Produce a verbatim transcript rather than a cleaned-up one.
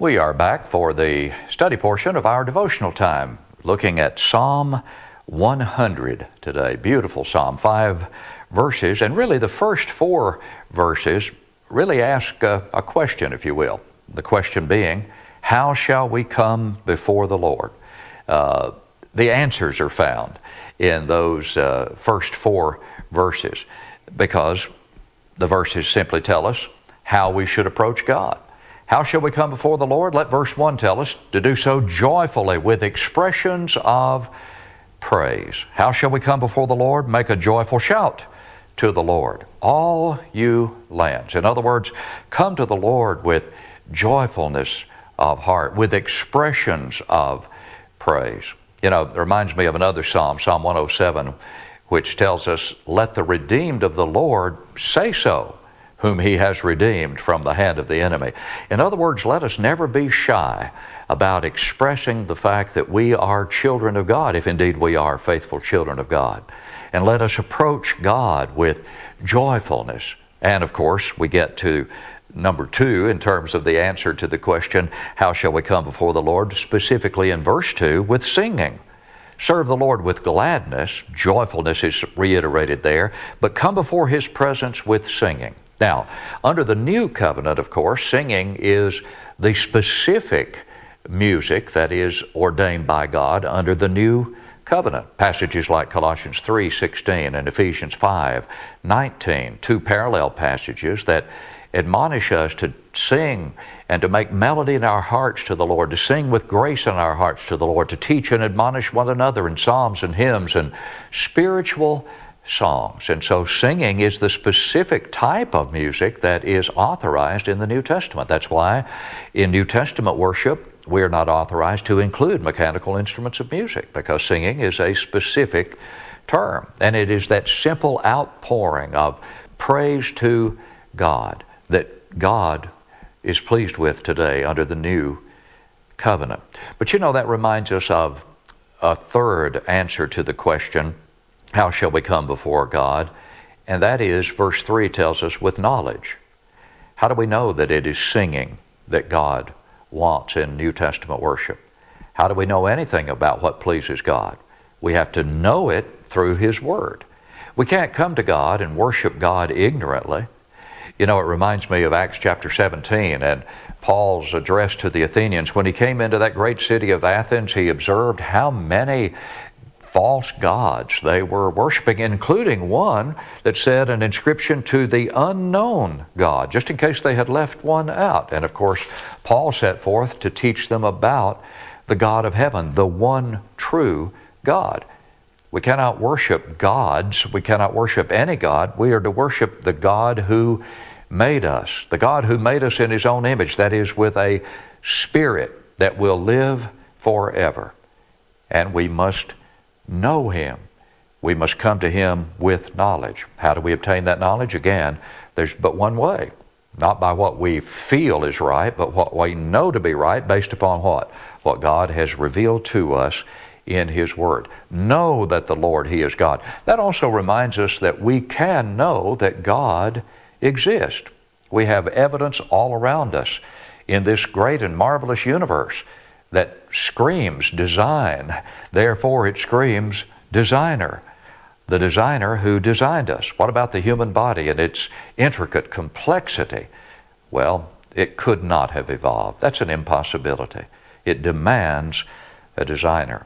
We are back for the study portion of our devotional time, looking at Psalm one hundred today. Beautiful Psalm, five verses, and really the first four verses really ask a, a question, if you will. The question being, how shall we come before the Lord? Uh, the answers are found in those uh, first four verses, because the verses simply tell us how we should approach God. How shall we come before the Lord? Let verse one tell us to do so joyfully with expressions of praise. How shall we come before the Lord? Make a joyful shout to the Lord, all you lands. In other words, come to the Lord with joyfulness of heart, with expressions of praise. You know, it reminds me of another psalm, Psalm one oh seven, which tells us, let the redeemed of the Lord say so, whom he has redeemed from the hand of the enemy. In other words, let us never be shy about expressing the fact that we are children of God, if indeed we are faithful children of God. And let us approach God with joyfulness. And of course, we get to number two in terms of the answer to the question, how shall we come before the Lord? Specifically in verse two, with singing. Serve the Lord with gladness. Joyfulness is reiterated there. But come before his presence with singing. Now, under the new covenant, of course, singing is the specific music that is ordained by God under the new covenant. Passages like Colossians three sixteen and Ephesians five nineteen, two parallel passages that admonish us to sing and to make melody in our hearts to the Lord, to sing with grace in our hearts to the Lord, to teach and admonish one another in psalms and hymns and spiritual songs. And so singing is the specific type of music that is authorized in the New Testament. That's why in New Testament worship, we are not authorized to include mechanical instruments of music, because singing is a specific term. And it is that simple outpouring of praise to God that God is pleased with today under the new covenant. But you know, that reminds us of a third answer to the question, how shall we come before God? And that is, verse three tells us, with knowledge. How do we know that it is singing that God wants in New Testament worship? How do we know anything about what pleases God? We have to know it through his word. We can't come to God and worship God ignorantly. You know, it reminds me of Acts chapter seventeen and Paul's address to the Athenians. When he came into that great city of Athens, he observed how many false gods they were worshiping, including one that said an inscription to the unknown God, just in case they had left one out. And of course, Paul set forth to teach them about the God of heaven, the one true God. We cannot worship gods. We cannot worship any God. We are to worship the God who made us, the God who made us in his own image, that is, with a spirit that will live forever. And we must know him. We must come to him with knowledge. How do we obtain that knowledge? Again, there's but one way. Not by what we feel is right, but what we know to be right based upon what? What God has revealed to us in his word. Know that the Lord, he is God. That also reminds us that we can know that God exists. We have evidence all around us in this great and marvelous universe that screams design. Therefore, it screams designer. The designer who designed us. What about the human body and its intricate complexity? Well, it could not have evolved. That's an impossibility. It demands a designer.